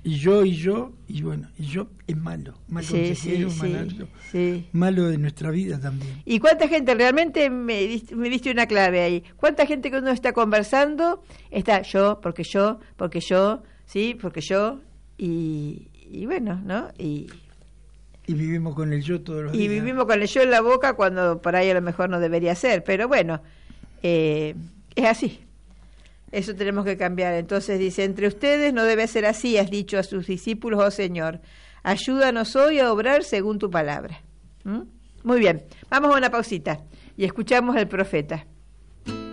y bueno, y yo es malo consejero, malo de nuestra vida también. ¿Y cuánta gente? Realmente me diste una clave ahí. ¿Cuánta gente que uno está conversando está yo, porque yo, sí, porque yo, y bueno, ¿no? Y vivimos con el yo todos los días. Y vivimos con el yo en la boca cuando por ahí a lo mejor no debería ser, pero bueno, es así. Eso tenemos que cambiar. Entonces dice, entre ustedes no debe ser así, has dicho a sus discípulos, oh Señor. Ayúdanos hoy a obrar según tu palabra. Muy bien, vamos a una pausita y escuchamos al profeta.